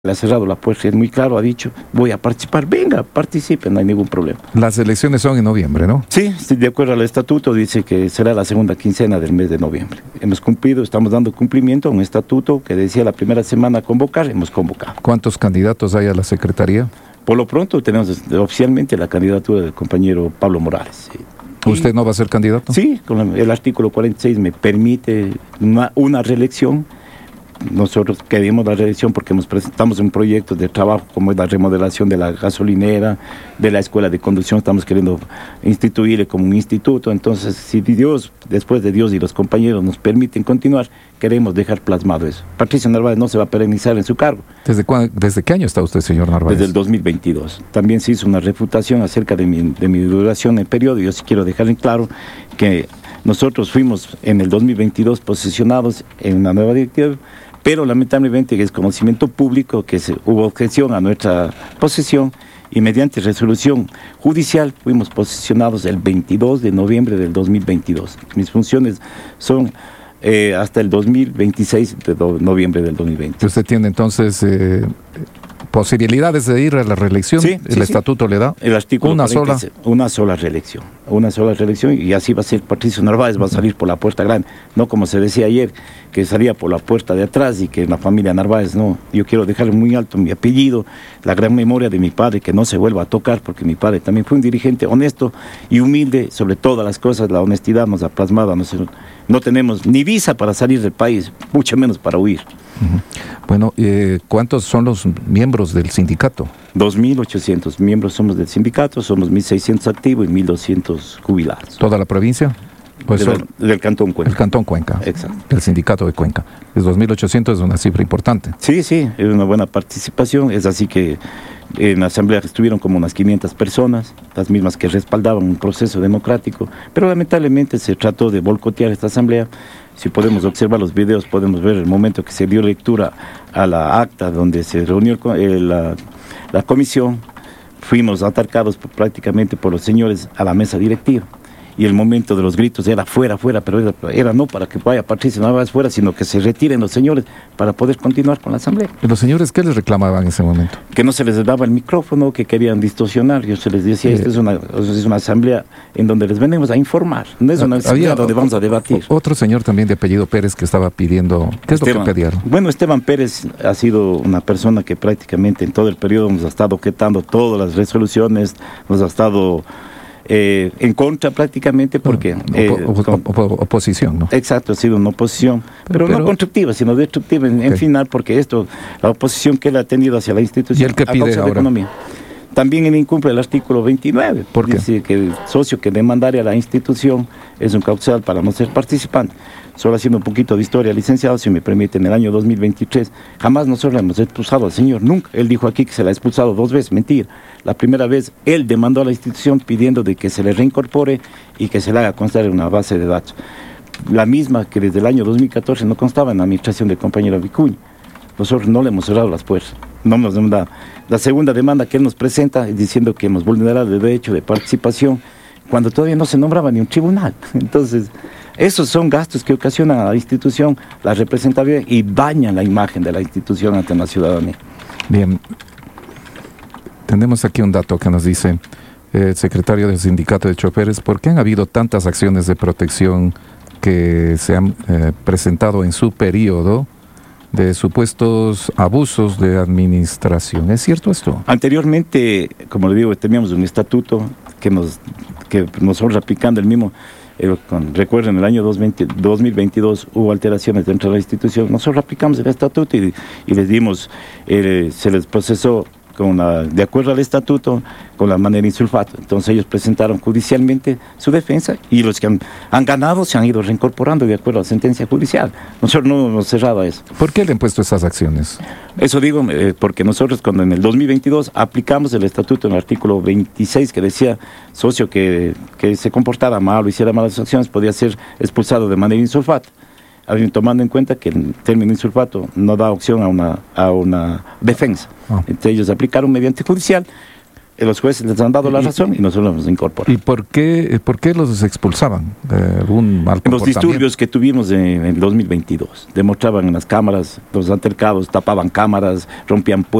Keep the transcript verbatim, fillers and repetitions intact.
Le ha cerrado la puerta, es muy claro, ha dicho, voy a participar, venga, participe, no hay ningún problema. Las elecciones son en noviembre, ¿no? Sí, de acuerdo al estatuto dice que será la segunda quincena del mes de noviembre. Hemos cumplido, estamos dando cumplimiento a un estatuto que decía la primera semana convocar, hemos convocado. ¿Cuántos candidatos hay a la secretaría? Por lo pronto tenemos oficialmente la candidatura del compañero Pablo Morales. ¿Usted no va a ser candidato? Sí, con el artículo cuarenta y seis me permite una, una reelección. Nosotros queremos la reelección porque nos presentamos un proyecto de trabajo como es la remodelación de la gasolinera, de la escuela de conducción, estamos queriendo instituirle como un instituto. Entonces, si Dios, después de Dios y los compañeros nos permiten continuar, queremos dejar plasmado eso. Patricio Narváez no se va a perenizar en su cargo. ¿Desde, cuándo, ¿Desde qué año está usted, señor Narváez? Desde el dos mil veintidós. También se hizo una refutación acerca de mi, de mi duración en el periodo. Yo sí quiero dejar en claro que nosotros fuimos en el dos mil veintidós posicionados en una nueva directiva, pero lamentablemente es conocimiento público que se, hubo objeción a nuestra posesión y mediante resolución judicial fuimos posicionados el veintidós de noviembre del dos mil veintidós. Mis funciones son eh, hasta el dos mil veintiséis de do, noviembre del dos mil veinte. ¿Usted tiene entonces eh, posibilidades de ir a la reelección? Sí, ¿El sí, estatuto sí. le da? El artículo ¿Una cuarenta, sola? Una sola reelección. Una sola reelección y así va a ser. Patricio Narváez va a salir por la puerta grande, no como se decía ayer, que salía por la puerta de atrás y que la familia Narváez no. Yo quiero dejar muy alto mi apellido, la gran memoria de mi padre, que no se vuelva a tocar, porque mi padre también fue un dirigente honesto y humilde. Sobre todas las cosas, la honestidad nos ha plasmado. No, no tenemos ni visa para salir del país, mucho menos para huir. Uh-huh. Bueno, eh, ¿cuántos son los miembros del sindicato? dos mil ochocientos miembros somos del sindicato, somos mil seiscientos activos y mil doscientos jubilados. ¿Toda la provincia? Pues del, del Cantón Cuenca. El Cantón Cuenca. Exacto. El sindicato de Cuenca. Es dos mil ochocientos, es una cifra importante. Sí, sí, es una buena participación. Es así que en la asamblea estuvieron como unas quinientas personas, las mismas que respaldaban un proceso democrático, pero lamentablemente se trató de boicotear esta asamblea. Si podemos observar los videos, podemos ver el momento que se dio lectura a la acta donde se reunió eh, la, la comisión. Fuimos atacados por, prácticamente por los señores a la mesa directiva. Y el momento de los gritos era fuera, fuera, pero era, era no para que vaya Patricio Narváez fuera, sino que se retiren los señores para poder continuar con la asamblea. ¿Y los señores qué les reclamaban en ese momento? Que no se les daba el micrófono, que querían distorsionar. Yo se les decía, eh, esta es una, es una asamblea en donde les venimos a informar, no es una asamblea donde vamos a debatir. Otro señor también de apellido Pérez que estaba pidiendo, ¿qué es Esteban, lo que pedían? Bueno, Esteban Pérez ha sido una persona que prácticamente en todo el periodo nos ha estado objetando todas las resoluciones, nos ha estado... Eh, en contra prácticamente porque... Eh, op op op oposición, ¿no? Exacto, ha sido una oposición, pero, pero no constructiva, sino destructiva en, okay. en final, porque esto, la oposición que él ha tenido hacia la institución... ¿Y el que pide ahora? Economía. También él incumple el artículo veintinueve, ¿Por qué? Dice que el socio que demandare a la institución es un causal para no ser participante. Solo haciendo un poquito de historia, licenciado, si me permite, en el año dos mil veintitrés, jamás nosotros hemos expulsado al señor, nunca. Él dijo aquí que se la ha expulsado dos veces, mentira. La primera vez, él demandó a la institución pidiendo de que se le reincorpore y que se le haga constar en una base de datos. La misma que desde el año dos mil catorce no constaba en la administración del compañero Vicuña. Nosotros no le hemos cerrado las puertas, no nos hemos dado. La segunda demanda que él nos presenta es diciendo que hemos vulnerado el derecho de participación cuando todavía no se nombraba ni un tribunal. Entonces, esos son gastos que ocasionan a la institución la representatividad y dañan la imagen de la institución ante la ciudadanía. Bien, tenemos aquí un dato que nos dice el secretario del sindicato de choferes, ¿por qué han habido tantas acciones de protección que se han eh, presentado en su periodo de supuestos abusos de administración? ¿Es cierto esto? Anteriormente, como le digo, teníamos un estatuto que nos que nosotros aplicando el mismo, eh, con, recuerden, en el año dos mil veintidós hubo alteraciones dentro de la institución, nosotros aplicamos el estatuto y, y les dimos, eh, se les procesó con la, de acuerdo al estatuto, con la manera insulfato. Entonces ellos presentaron judicialmente su defensa y los que han, han ganado se han ido reincorporando de acuerdo a la sentencia judicial. Nosotros no hemos cerrado eso. ¿Por qué le han puesto esas acciones? Eso digo eh, porque nosotros cuando en el dos mil veintidós aplicamos el estatuto en el artículo veintiséis que decía socio que, que se comportara mal o hiciera malas acciones podía ser expulsado de manera insulfata. Tomando en cuenta que el término insulfato no da opción a una, a una defensa. Oh. Entonces ellos aplicaron mediante judicial, Los jueces les han dado la razón y nosotros nos incorporamos. ¿Y por qué, por qué los expulsaban? Eh, ¿Algún mal En los disturbios que tuvimos en el dos mil veintidós, demostraban en las cámaras, los altercados, tapaban cámaras, rompían puertas.